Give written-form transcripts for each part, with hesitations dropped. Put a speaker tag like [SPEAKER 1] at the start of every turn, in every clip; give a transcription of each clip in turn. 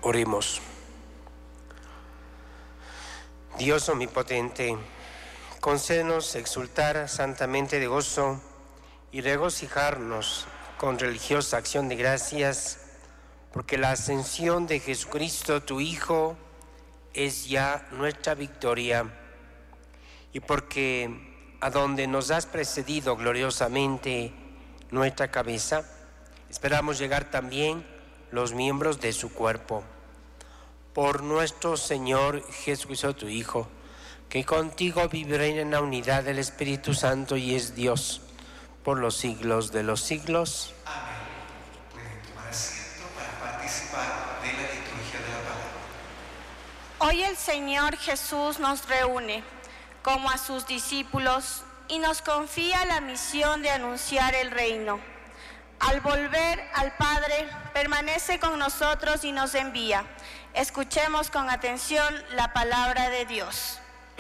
[SPEAKER 1] Oremos. Dios omnipotente, concédenos exultar santamente de gozo y regocijarnos con religiosa acción de gracias, porque la ascensión de Jesucristo, tu Hijo, es ya nuestra victoria, y porque a donde nos has precedido gloriosamente nuestra cabeza, esperamos llegar también los miembros de su cuerpo. Por nuestro Señor Jesucristo, tu Hijo, que contigo vive y reina en la unidad del Espíritu Santo y es Dios por los siglos de los siglos.
[SPEAKER 2] Amén. Pueden tomar asiento para participar de la liturgia de la palabra.
[SPEAKER 3] Hoy el Señor Jesús nos reúne como a sus discípulos y nos confía la misión de anunciar el reino. Al volver al Padre, permanece con nosotros y nos envía. Escuchemos con atención la palabra de Dios.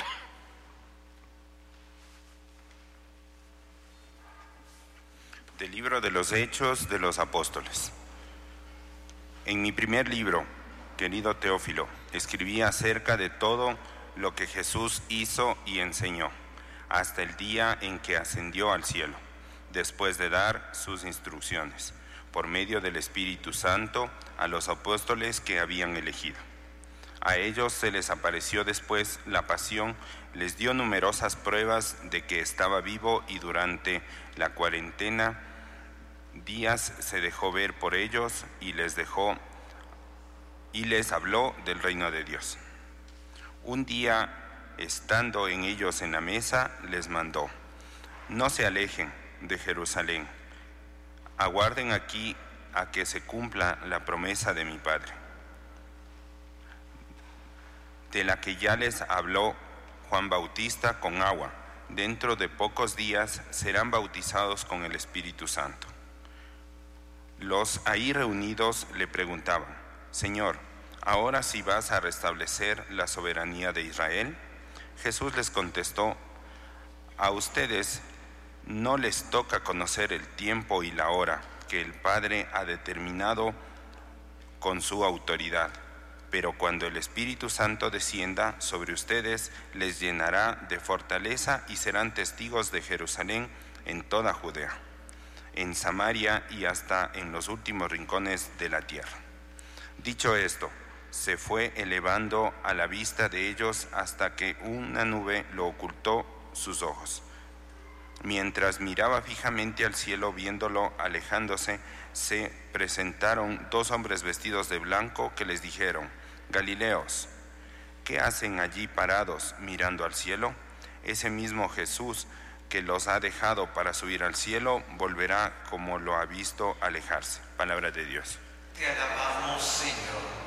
[SPEAKER 4] Del libro de los Hechos de los Apóstoles. En mi primer libro, querido Teófilo, escribí acerca de todo lo que Jesús hizo y enseñó, hasta el día en que ascendió al cielo, después de dar sus instrucciones, por medio del Espíritu Santo, a los apóstoles que habían elegido. A ellos se les apareció después la pasión, les dio numerosas pruebas de que estaba vivo y durante la cuarentena días se dejó ver por ellos y les habló del reino de Dios. Un día, estando en ellos en la mesa, les mandó: no se alejen de Jerusalén, aguarden aquí a que se cumpla la promesa de mi Padre, de la que ya les habló Juan Bautista con agua. Dentro de pocos días serán bautizados con el Espíritu Santo. Los ahí reunidos le preguntaban: Señor, ¿ahora sí vas a restablecer la soberanía de Israel? Jesús les contestó: a ustedes no les toca conocer el tiempo y la hora que el Padre ha determinado con su autoridad, pero cuando el Espíritu Santo descienda sobre ustedes, les llenará de fortaleza y serán testigos de Jerusalén en toda Judea, en Samaria y hasta en los últimos rincones de la tierra. Dicho esto, se fue elevando a la vista de ellos hasta que una nube lo ocultó sus ojos. Mientras miraba fijamente al cielo, viéndolo alejándose, se presentaron dos hombres vestidos de blanco que les dijeron: Galileos, ¿qué hacen allí parados mirando al cielo? Ese mismo Jesús que los ha dejado para subir al cielo volverá como lo ha visto alejarse. Palabra de Dios.
[SPEAKER 2] Te alabamos, Señor.